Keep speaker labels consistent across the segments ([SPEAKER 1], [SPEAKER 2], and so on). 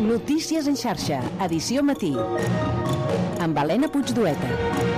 [SPEAKER 1] Notícies en xarxa, edició matí. Amb Helena Puigdueta.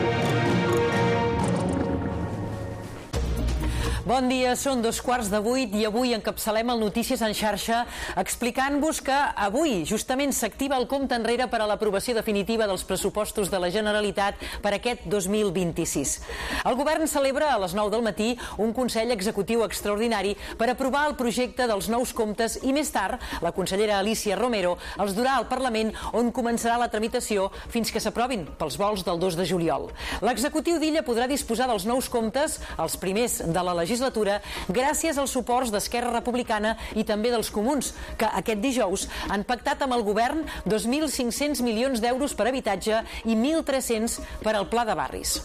[SPEAKER 2] Bon dia, són 7:15 i avui encapçalem el Notícies en xarxa explicant-vos que avui justament s'activa el compte enrere per a l'aprovació definitiva dels pressupostos de la Generalitat per aquest 2026. El govern celebra a les 9 del matí un Consell Executiu extraordinari per aprovar el projecte dels nous comptes i més tard la consellera Alícia Romero els durà al Parlament, on començarà la tramitació fins que s'aprovin pels vols del 2 de juliol. L'executiu d'Illa podrà disposar dels nous comptes, els primers de la legislatura, gràcies als suports d'Esquerra Republicana i també dels Comuns, que aquest dijous han pactat amb el govern 2.500 milions d'euros per habitatge i 1.300 per al Pla de Barris.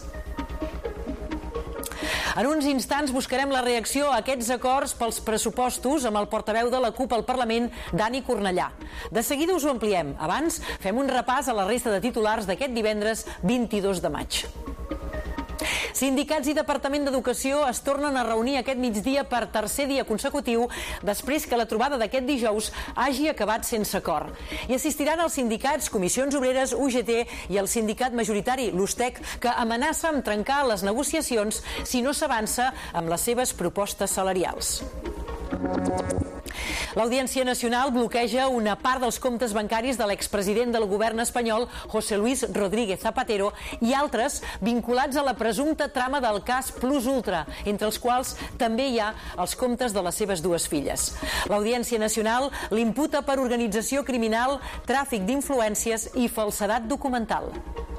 [SPEAKER 2] En uns instants buscarem la reacció a aquests acords pels pressupostos amb el portaveu de la CUP al Parlament, Dani Cornellà. De seguida us ho ampliem. Abans, fem un repàs a la resta de titulars d'aquest divendres 22 de maig. Sindicats i Departament d'Educació es tornen a reunir aquest migdia per tercer dia consecutiu després que la trobada d'aquest dijous hagi acabat sense acord. Hi assistiran els sindicats, Comissions Obreres, UGT i el sindicat majoritari, l'USTEC, que amenaça amb trencar les negociacions si no s'avança amb les seves propostes salarials. L'Audiència Nacional bloqueja una part dels comptes bancaris de l'expresident del govern espanyol, José Luis Rodríguez Zapatero, i altres vinculats a la presumpta trama del cas Plus Ultra, entre els quals també hi ha els comptes de les seves dues filles. L'Audiència Nacional l'imputa per organització criminal, tràfic d'influències i falsedat documental.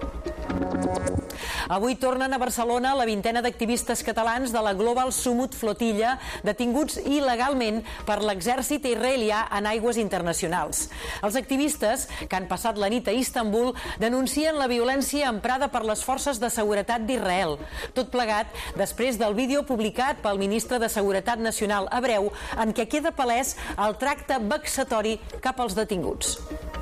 [SPEAKER 2] Avui tornen a Barcelona la vintena d'activistes catalans de la Global Sumut Flotilla detinguts il·legalment per l'exèrcit israelià en aigües internacionals. Els activistes, que han passat la nit a Istanbul, denuncien la violència emprada per les forces de seguretat d'Israel. Tot plegat després del vídeo publicat pel ministre de Seguretat Nacional hebreu, en què queda palès el tracte vexatori cap als detinguts.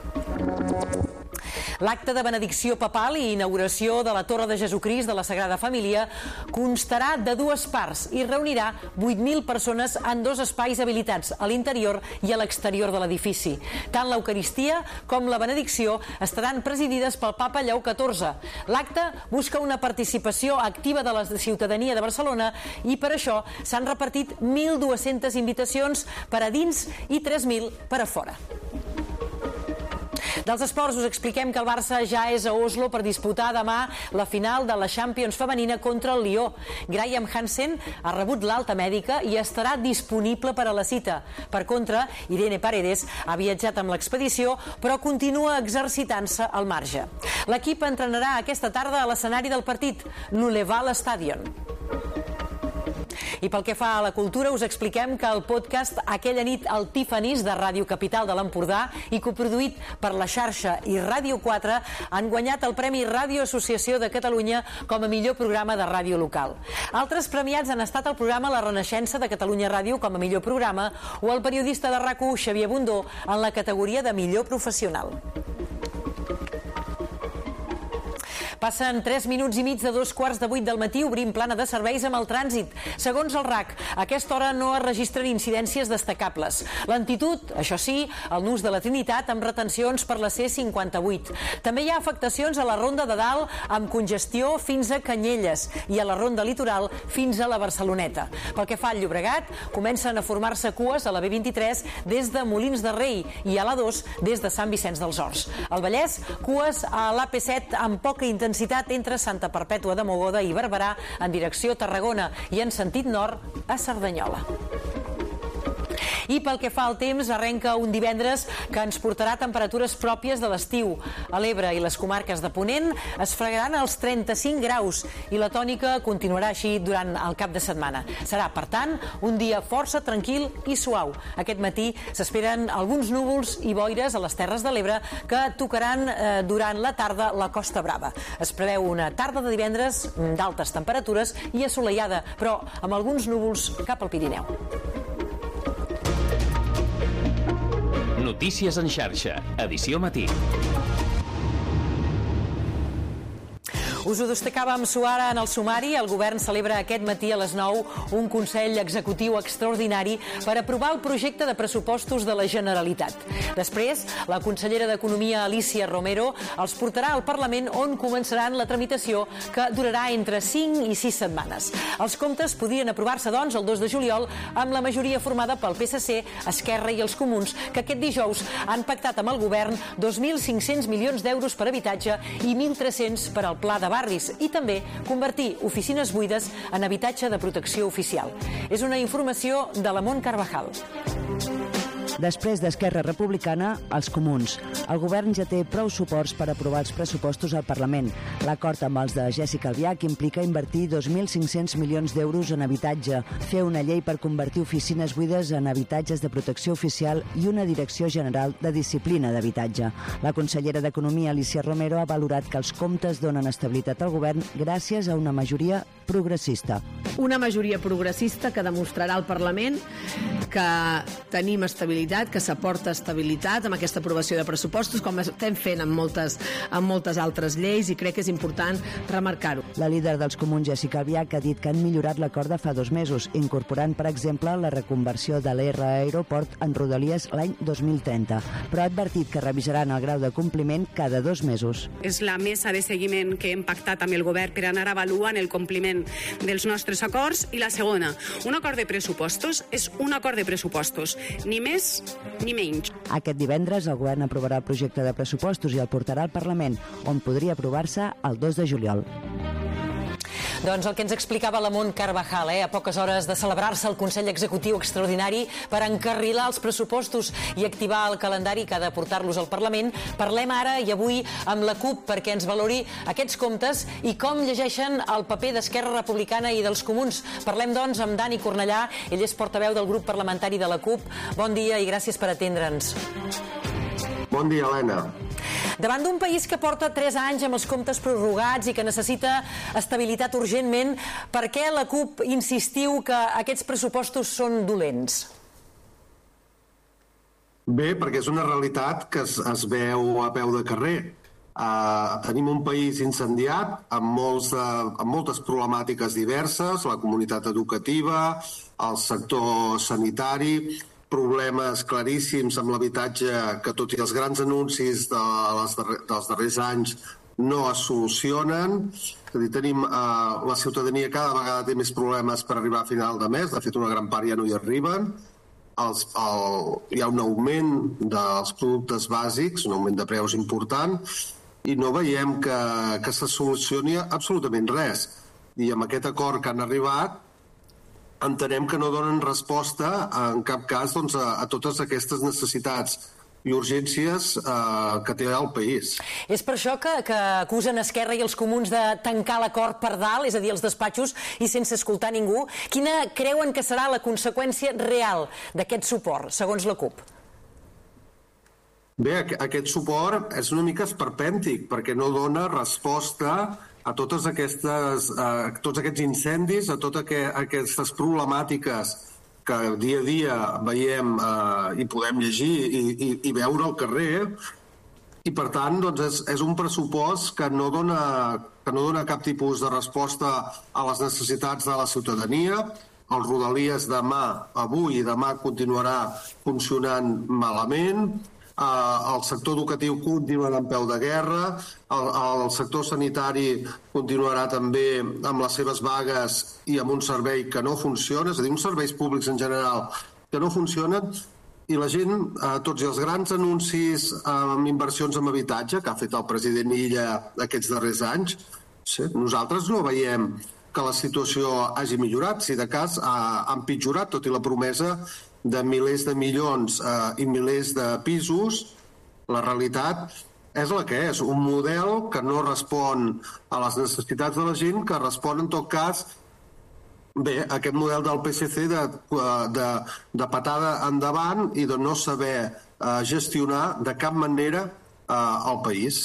[SPEAKER 2] L'acte de benedicció papal i inauguració de la Torre de Jesucrist de la Sagrada Família constarà de dues parts i reunirà 8.000 persones en dos espais habilitats, a l'interior i a l'exterior de l'edifici. Tant l'Eucaristia com la benedicció estaran presidides pel papa Lleó XIV. L'acte busca una participació activa de la ciutadania de Barcelona i per això s'han repartit 1.200 invitacions per a dins i 3.000 per a fora. Dels esports us expliquem que el Barça ja és a Oslo per disputar demà la final de la Champions femenina contra el Lió. Graham Hansen ha rebut l'alta mèdica i estarà disponible per a la cita. Per contra, Irene Paredes ha viatjat amb l'expedició però continua exercitant-se al marge. L'equip entrenarà aquesta tarda a l'escenari del partit, l'Uleval Stadion. I pel que fa a la cultura, us expliquem que el podcast Aquella nit al Tiffany's de Ràdio Capital de l'Empordà i coproduït per la xarxa i Ràdio 4 han guanyat el Premi Ràdio Associació de Catalunya com a millor programa de ràdio local. Altres premiats han estat el programa La Renaixença de Catalunya Ràdio com a millor programa o el periodista de RAC1 Xavier Bundó en la categoria de millor professional. Passen 3 minuts i mig de 7:15 del matí, obrim plana de serveis amb el trànsit. Segons el RAC, a aquesta hora no es registren incidències destacables. Lentitud, això sí, al nus de la Trinitat amb retencions per la C58. També hi ha afectacions a la Ronda de Dalt amb congestió fins a Canyelles i a la Ronda Litoral fins a la Barceloneta. Pel que fa al Llobregat, comencen a formar-se cues a la B23 des de Molins de Rei i a l'A2 des de Sant Vicenç dels Horts. Al Vallès, cues a l'AP7 amb poca intensitat entre Santa Perpètua de Mogoda i Barberà en direcció a Tarragona i en sentit nord a Cerdanyola. I pel que fa al temps, arrenca un divendres que ens portarà temperatures pròpies de l'estiu. A l'Ebre i les comarques de Ponent es fregaran els 35 graus i la tònica continuarà així durant el cap de setmana. Serà, per tant, un dia força tranquil i suau. Aquest matí s'esperen alguns núvols i boires a les Terres de l'Ebre que tocaran durant la tarda la Costa Brava. Es preveu una tarda de divendres d'altes temperatures i assolellada, però amb alguns núvols cap al Pirineu.
[SPEAKER 3] Notícies en xarxa, edició matí.
[SPEAKER 2] Us ho destacàvem ara en el sumari. El govern celebra aquest matí a les 9 un Consell Executiu extraordinari per aprovar el projecte de pressupostos de la Generalitat. Després, la consellera d'Economia, Alícia Romero, els portarà al Parlament on començaran la tramitació que durarà entre 5 i 6 setmanes. Els comptes podrien aprovar-se, doncs, el 2 de juliol amb la majoria formada pel PSC, Esquerra i els Comuns, que aquest dijous han pactat amb el govern 2.500 milions d'euros per habitatge i 1.300 per al Pla de Barris i també convertir oficines buides en habitatge de protecció oficial. És una informació de la Mont Carvajal.
[SPEAKER 3] Després d'Esquerra Republicana, els Comuns. El govern ja té prou suports per aprovar els pressupostos al Parlament. L'acord amb els de Jéssica Albiach implica invertir 2.500 milions d'euros en habitatge, fer una llei per convertir oficines buides en habitatges de protecció oficial i una direcció general de disciplina d'habitatge. La consellera d'Economia, Alícia Romero, ha valorat que els comptes donen estabilitat al govern gràcies a una majoria progressista.
[SPEAKER 4] Una majoria progressista que demostrarà al Parlament que tenim estabilitat, que s'aporta estabilitat amb aquesta aprovació de pressupostos, com estem fent amb moltes altres lleis, i crec que és important remarcar-ho.
[SPEAKER 3] La líder dels Comuns, Jéssica Albiach, ha dit que han millorat l'acord de fa 2 mesos, incorporant, per exemple, la reconversió de l'R Aeroport en Rodalies l'any 2030, però ha advertit que revisaran el grau de compliment cada 2 mesos.
[SPEAKER 5] És la mesa de seguiment que hem pactat amb el govern per anar avaluant el compliment dels nostres acords, i la segona, un acord de pressupostos és un acord de pressupostos, ni més ni menys.
[SPEAKER 3] Aquest divendres el govern aprovarà el projecte de pressupostos i el portarà al Parlament, on podria aprovar-se el 2 de juliol.
[SPEAKER 2] Doncs el que ens explicava la Mont Carvajal, a poques hores de celebrar-se el Consell Executiu Extraordinari per encarrilar els pressupostos i activar el calendari que ha de portar-los al Parlament. Parlem ara i avui amb la CUP perquè ens valori aquests comptes i com llegeixen el paper d'Esquerra Republicana i dels Comuns. Parlem, doncs, amb Dani Cornellà, ell és portaveu del grup parlamentari de la CUP. Bon dia i gràcies per atendre'ns.
[SPEAKER 6] Bon dia, Helena.
[SPEAKER 2] Davant d'un país que porta 3 anys amb els comptes prorrogats i que necessita estabilitat urgentment, per què la CUP insistiu que aquests pressupostos són dolents?
[SPEAKER 6] Bé, perquè és una realitat que es veu a peu de carrer. Tenim un país incendiat amb moltes problemàtiques diverses, la comunitat educativa, el sector sanitari, problemes claríssims amb l'habitatge que, tot i els grans anuncis dels darrers anys, no es solucionen. És a dir, tenim la ciutadania cada vegada té més problemes per arribar a final de mes, de fet una gran part ja no hi arriben. Hi ha un augment dels productes bàsics, un augment de preus important, i no veiem que se solucioni absolutament res. I amb aquest acord que han arribat entenem que no donen resposta en cap cas a totes aquestes necessitats i urgències que té el país.
[SPEAKER 2] És per això que acusen Esquerra i els Comuns de tancar l'acord per dalt, és a dir, els despatxos, i sense escoltar ningú. Quina creuen que serà la conseqüència real d'aquest suport, segons la CUP?
[SPEAKER 6] Bé, aquest suport és una mica esperpèntic, perquè no dona resposta a tots aquests incendis, a totes aquestes problemàtiques que dia a dia veiem i podem llegir i veure al carrer, i per tant és un pressupost que no dona cap tipus de resposta a les necessitats de la ciutadania. El Rodalies avui i demà continuarà funcionant malament. El sector educatiu continuarà en peu de guerra, el sector sanitari continuarà també amb les seves vagues i amb un servei que no funciona, és a dir, uns serveis públics en general que no funcionen, i la gent, tots els grans anuncis amb inversions en habitatge que ha fet el president Illa aquests darrers anys, nosaltres no veiem que la situació hagi millorat, si de cas ha empitjorat, tot i la promesa de milers de milions i milers de pisos. La realitat és la que és, un model que no respon a les necessitats de la gent, que respon en tot cas a aquest model del PSC de patada endavant i de no saber gestionar de cap manera al país.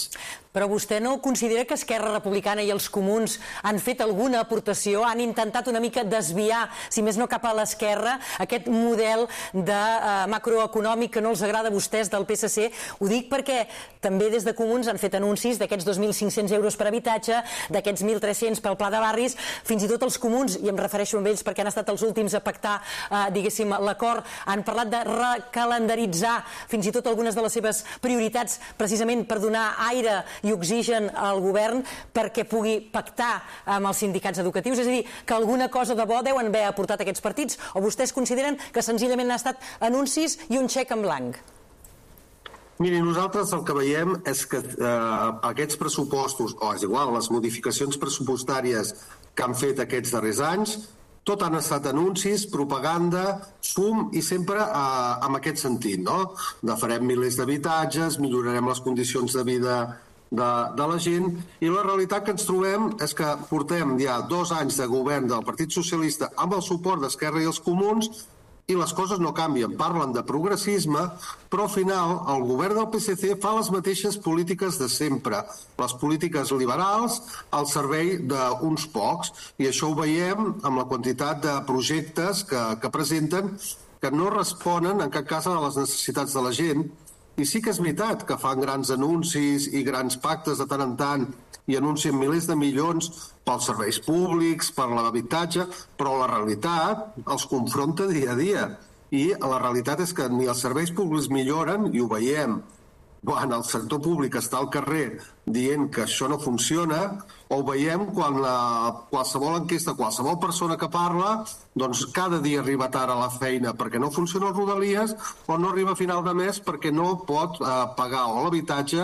[SPEAKER 2] Però vostè no considera que Esquerra Republicana i els comuns han fet alguna aportació, han intentat una mica desviar, si més no cap a l'esquerra, aquest model de macroeconòmic que no els agrada a vostès del PSC? Ho dic perquè també des de comuns han fet anuncis d'aquests 2.500 euros per habitatge, d'aquests 1.300 pel pla de barris, fins i tot els comuns, i em refereixo a ells perquè han estat els últims a pactar, diguéssim, l'acord, han parlat de recalendaritzar fins i tot algunes de les seves prioritats precisament per donar aire i oxigen al govern perquè pugui pactar amb els sindicats educatius. És a dir, que alguna cosa de bo deuen haver aportat aquests partits, o vostès consideren que senzillament han estat anuncis i un xec en blanc?
[SPEAKER 6] Miri, nosaltres el que veiem és que aquests pressupostos, o és igual, les modificacions pressupostàries que han fet aquests darrers anys, tot han estat anuncis, propaganda, fum i sempre en aquest sentit, no? Farem milers d'habitatges, millorarem les condicions de vida de la gent, i la realitat que ens trobem és que portem ja 2 anys de govern del Partit Socialista amb el suport d'Esquerra i els comuns i les coses no canvien. Parlen de progressisme, però al final el govern del PSC fa les mateixes polítiques de sempre, les polítiques liberals al servei d'uns pocs, i això ho veiem amb la quantitat de projectes que presenten que no responen en cap cas a les necessitats de la gent. I sí que és veritat que fan grans anuncis i grans pactes de tant en tant i anuncien milers de milions pels serveis públics, per l'habitatge, però la realitat els confronta dia a dia. I la realitat és que ni els serveis públics milloren, i ho veiem quan el sector públic està al carrer dient que això no funciona, o ho veiem quan qualsevol enquesta, qualsevol persona que parla, doncs cada dia arriba tard a la feina perquè no funciona el Rodalies, o no arriba a final de mes perquè no pot pagar o l'habitatge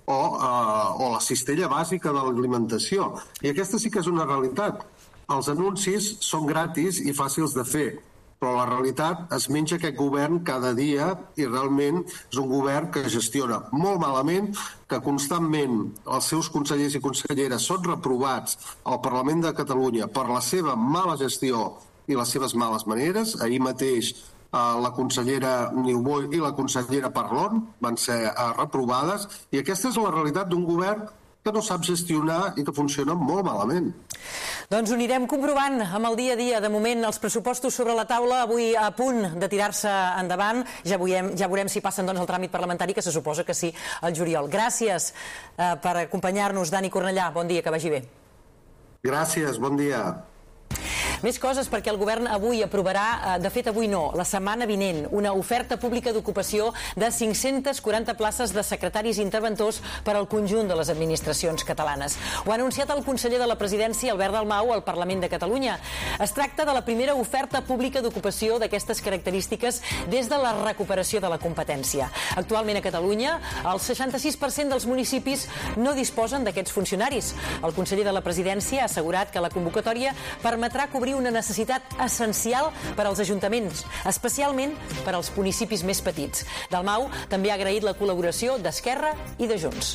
[SPEAKER 6] o la cistella bàsica de l'alimentació. I aquesta sí que és una realitat. Els anuncis són gratis i fàcils de fer, però la realitat es menja aquest govern cada dia i realment és un govern que gestiona molt malament, que constantment els seus consellers i conselleres són reprovats al Parlament de Catalunya per la seva mala gestió i les seves males maneres. Ahir mateix la consellera Niubó i la consellera Parlon van ser reprovades, i aquesta és la realitat d'un govern que no sap gestionar i que funciona molt malament.
[SPEAKER 2] Doncs ho anirem comprovant amb el dia a dia. De moment, els pressupostos sobre la taula, avui a punt de tirar-se endavant. Ja veurem si passen el tràmit parlamentari, que se suposa que sí, al juliol. Gràcies per acompanyar-nos, Dani Cornellà. Bon dia, que vagi bé.
[SPEAKER 6] Gràcies, bon dia.
[SPEAKER 2] Més coses, perquè el govern avui aprovarà, de fet avui no, la setmana vinent, una oferta pública d'ocupació de 540 places de secretaris interventors per al conjunt de les administracions catalanes. Ho ha anunciat el conseller de la Presidència, Albert Dalmau, al Parlament de Catalunya. Es tracta de la primera oferta pública d'ocupació d'aquestes característiques des de la recuperació de la competència. Actualment a Catalunya, el 66% dels municipis no disposen d'aquests funcionaris. El conseller de la Presidència ha assegurat que la convocatòria permetrà cobrir una necessitat essencial per als ajuntaments, especialment per als municipis més petits. Dalmau també ha agraït la col·laboració d'Esquerra i de Junts.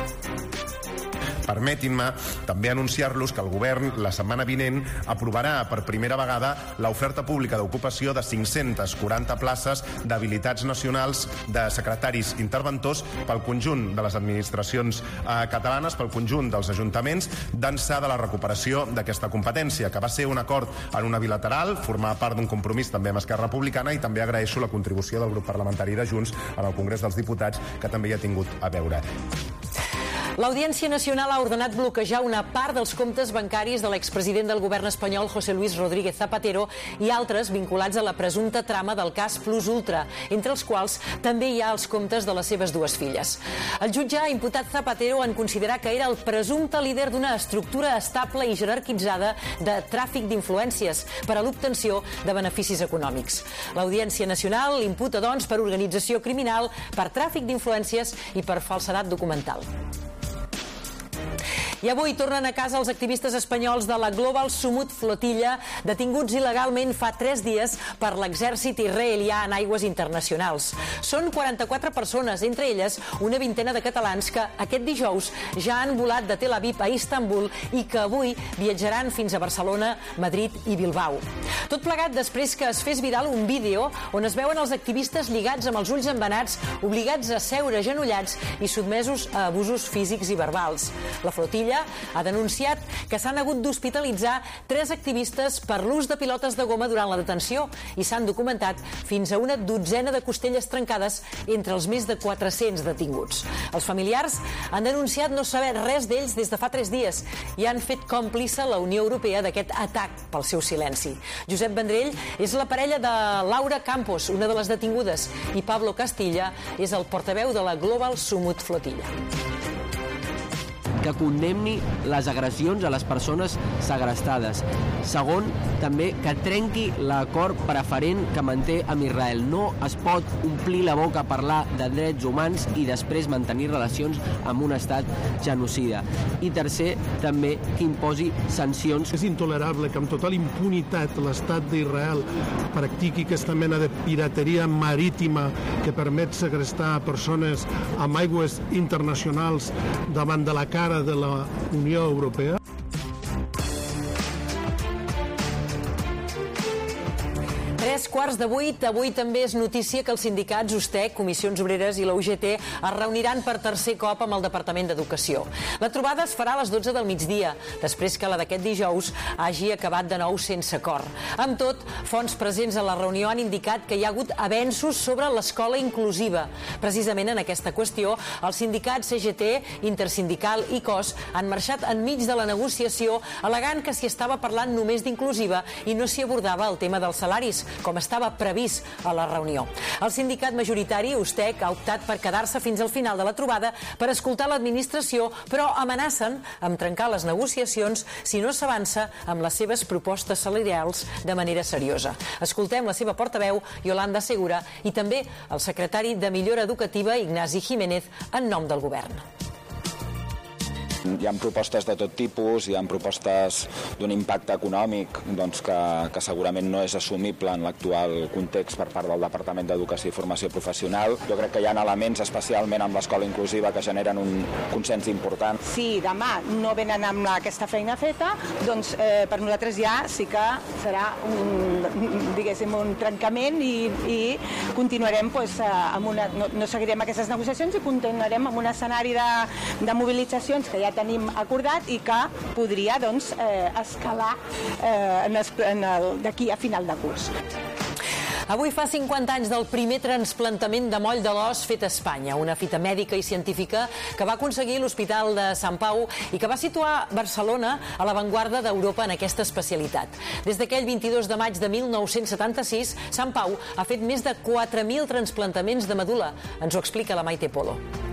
[SPEAKER 7] Permetin-me també anunciar-los que el govern la setmana vinent aprovarà per primera vegada l'oferta pública d'ocupació de 540 places d'habilitats nacionals de secretaris interventors pel conjunt de les administracions catalanes, pel conjunt dels ajuntaments, d'ençà de la recuperació d'aquesta competència, que va ser un acord en una bilateral, formar part d'un compromís també amb Esquerra Republicana, i també agraeixo la contribució del grup parlamentari de Junts en el Congrés dels Diputats, que també hi ha tingut a veure.
[SPEAKER 2] L'Audiència Nacional ha ordenat bloquejar una part dels comptes bancaris de l'expresident del govern espanyol, José Luis Rodríguez Zapatero, i altres vinculats a la presumpta trama del cas Plus Ultra, entre els quals també hi ha els comptes de les seves dues filles. El jutge ha imputat Zapatero en considerar que era el presumpte líder d'una estructura estable i jerarquitzada de tràfic d'influències per a l'obtenció de beneficis econòmics. L'Audiència Nacional l'imputa, doncs, per organització criminal, per tràfic d'influències i per falsedat documental. I avui tornen a casa els activistes espanyols de la Global Sumut Flotilla, detinguts il·legalment fa 3 dies per l'exèrcit israelià en aigües internacionals. Són 44 persones, entre elles una vintena de catalans que aquest dijous ja han volat de Tel Aviv a Istanbul i que avui viatjaran fins a Barcelona, Madrid i Bilbao. Tot plegat després que es fes viral un vídeo on es veuen els activistes lligats amb els ulls embenats, obligats a seure agenollats i sotmesos a abusos físics i verbals. La flotilla ha denunciat que s'han hagut d'hospitalitzar 3 activistes per l'ús de pilotes de goma durant la detenció i s'han documentat fins a una dotzena de costelles trencades entre els més de 400 detinguts. Els familiars han denunciat no saber res d'ells des de fa 3 dies i han fet còmplice la Unió Europea d'aquest atac pel seu silenci. Josep Vendrell és la parella de Laura Campos, una de les detingudes, i Pablo Castilla és el portaveu de la Global Sumut Flotilla.
[SPEAKER 8] Que condemni les agressions a les persones segrestades. Segon, també que trenqui l'acord preferent que manté amb Israel. No es pot omplir la boca a parlar de drets humans i després mantenir relacions amb un estat genocida. I tercer, també que imposi sancions.
[SPEAKER 9] És intolerable que amb total impunitat l'estat d'Israel practiqui aquesta mena de pirateria marítima que permet segrestar persones amb aigües internacionals davant de la cara de la Unió Europea.
[SPEAKER 2] 7:45. Avui també és notícia que els sindicats USTEC, Comissions Obreres i la UGT es reuniran per tercer cop amb el Departament d'Educació. La trobada es farà a les 12 del migdia, després que la d'aquest dijous hagi acabat de nou sense acord. Amb tot, fonts presents a la reunió han indicat que hi ha hagut avenços sobre l'escola inclusiva. Precisament en aquesta qüestió, els sindicats CGT, Intersindical i COS han marxat enmig de la negociació al·legant que s'hi estava parlant només d'inclusiva i no s'hi abordava el tema dels salaris, com estava previst a la reunió. El sindicat majoritari, USTEC, ha optat per quedar-se fins al final de la trobada per escoltar l'administració, però amenacen amb trencar les negociacions si no s'avança amb les seves propostes salarials de manera seriosa. Escoltem la seva portaveu, Yolanda Segura, i també el secretari de Millora Educativa, Ignasi Jiménez, en nom del govern.
[SPEAKER 10] Hi ha propostes de tot tipus, hi ha propostes d'un impacte econòmic que segurament no és assumible en l'actual context per part del Departament d'Educació i Formació Professional. Jo crec que hi ha elements, especialment amb l'escola inclusiva, que generen un consens important.
[SPEAKER 11] Si demà no venen amb aquesta feina feta, doncs per nosaltres ja sí que serà un trencament i continuarem no seguirem aquestes negociacions i continuarem amb un escenari de mobilitzacions que ja tenim acordat i que podria escalar d'aquí a final de curs.
[SPEAKER 2] Avui fa 50 anys del primer transplantament de moll de l'os fet a Espanya, una fita mèdica i científica que va aconseguir l'Hospital de Sant Pau i que va situar Barcelona a l'avantguarda d'Europa en aquesta especialitat. Des d'aquell 22 de maig de 1976, Sant Pau ha fet més de 4.000 transplantaments de medul·la. Ens ho explica la Maite Polo.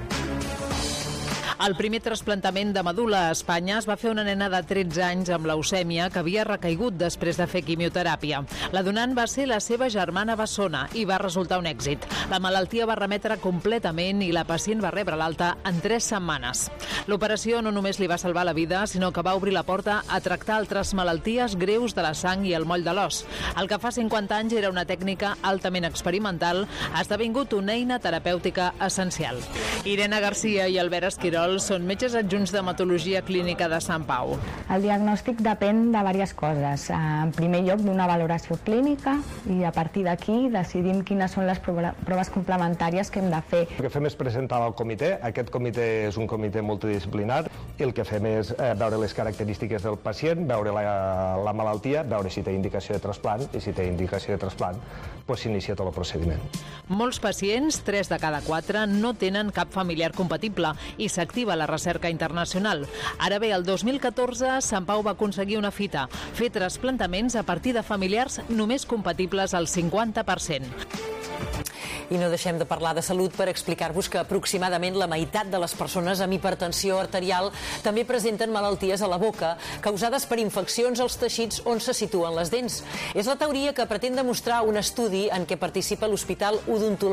[SPEAKER 12] El primer trasplantament de medul·la a Espanya es va fer una nena de 13 anys amb leucèmia que havia recaigut després de fer quimioteràpia. La donant va ser la seva germana bessona i va resultar un èxit. La malaltia va remetre completament i la pacient va rebre l'alta en 3 setmanes. L'operació no només li va salvar la vida, sinó que va obrir la porta a tractar altres malalties greus de la sang i el moll de l'os. El que fa 50 anys era una tècnica altament experimental, ha esdevingut una eina terapèutica essencial. Irene Garcia i Albert Esquirol són metges adjunts d'hematologia clínica de Sant Pau.
[SPEAKER 13] El diagnòstic depèn de diverses coses. En primer lloc, d'una valoració clínica i a partir d'aquí decidim quines són les proves complementàries que hem de fer.
[SPEAKER 14] El que fem és presentar al comitè. Aquest comitè és un comitè multidisciplinar i el que fem és veure les característiques del pacient, veure la malaltia, veure si té indicació de trasplant i si té indicació de trasplant, s'inicia tot el procediment.
[SPEAKER 12] Molts pacients, 3 de cada 4, no tenen cap familiar compatible i s'activa la recerca internacional. Ara bé, el 2014, Sant Pau va aconseguir una fita, fer trasplantaments a partir de familiars només compatibles al 50%.
[SPEAKER 2] I no deixem de parlar de salut per explicar-vos que aproximadament la meitat de les persones amb hipertensió arterial també presenten malalties a la boca causades per infeccions als teixits on se situen les dents. És la teoria que pretén demostrar un estudi en què participa l'Hospital Odontològic